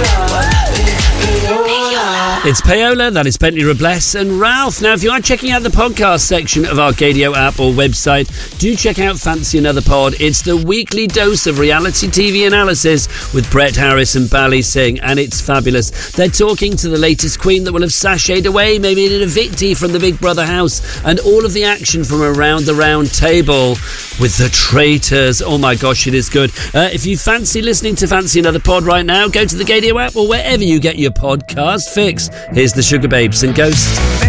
It's Payola, that is Bentley Robles and Ralph. Now, if you are checking out the podcast section of our Gadio app or website, do check out Fancy Another Pod. It's the weekly dose of reality TV analysis with Brett Harris and Bally Singh, and it's fabulous. They're talking to the latest queen that will have sashayed away, maybe in an evictee from the Big Brother house, and all of the action from around the round table with the traitors. Oh my gosh, it is good. If you fancy listening to Fancy Another Pod right now, go to the Gadio app or wherever you get your podcast fix. Here's the Sugar Babes and Ghosts.